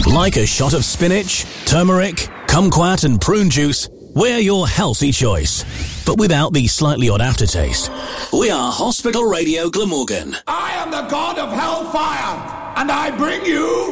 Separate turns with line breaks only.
Like a shot of spinach, turmeric, kumquat and prune juice, we're your healthy choice, but without the slightly odd aftertaste. We are Hospital Radio Glamorgan.
I am the god of hellfire, and I bring you